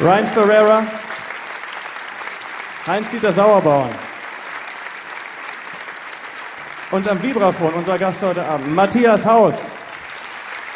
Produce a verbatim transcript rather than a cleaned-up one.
Ryan Ferreira, Heinz-Dieter Sauerborn. Und am Vibraphon unser Gast heute Abend, Matthias Haus.